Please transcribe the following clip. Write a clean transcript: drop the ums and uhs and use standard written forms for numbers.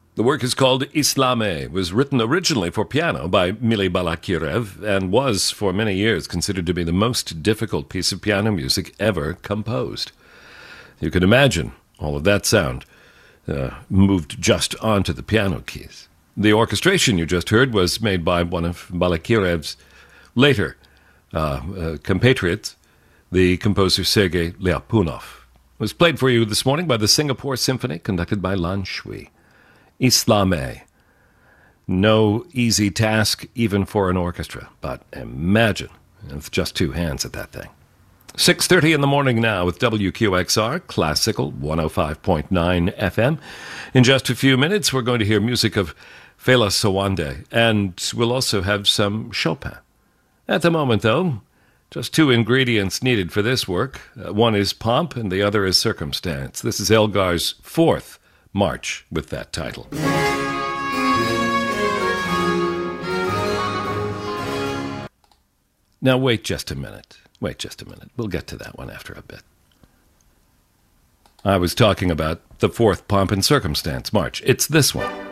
The work is called Islame. It was written originally for piano by Mili Balakirev and was, for many years, considered to be the most difficult piece of piano music ever composed. You can imagine all of that sound moved just onto the piano keys. The orchestration you just heard was made by one of Balakirev's later compatriots, the composer Sergei Lyapunov. It was played for you this morning by the Singapore Symphony, conducted by Lan Shui. Islame. No easy task even for an orchestra, but imagine with just two hands at that thing. 6:30 in the morning now with WQXR, Classical 105.9 FM. In just a few minutes, we're going to hear music of Fela Sowande, and we'll also have some Chopin. At the moment, though, just two ingredients needed for this work. One is pomp, and the other is circumstance. This is Elgar's fourth march with that title. Now, wait just a minute. We'll get to that one after a bit. I was talking about the fourth Pomp and Circumstance March. It's this one.